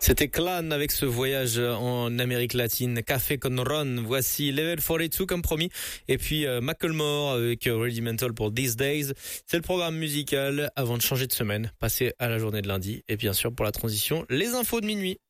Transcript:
C'était Clan avec ce voyage en Amérique latine, Café con Ron. Voici Level 42 comme promis. Et puis Macklemore avec Rudimental pour These Days. C'est le programme musical avant de changer de semaine, passer à la journée de lundi. Et bien sûr pour la transition, les infos de minuit.